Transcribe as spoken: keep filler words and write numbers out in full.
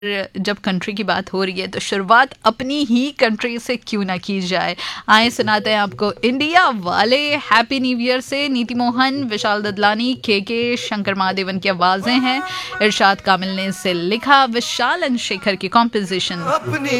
जब कंट्री की बात हो रही है तो शुरुआत अपनी ही कंट्री से क्यों ना की जाए। आए सुनाते हैं आपको इंडिया वाले हैप्पी न्यू ईयर से। नीति मोहन, विशाल ददलानी, के के शंकर महादेवन की आवाजें हैं, इरशाद कामिल ने इसे लिखा, विशाल एंड शेखर की कॉम्पोजिशन।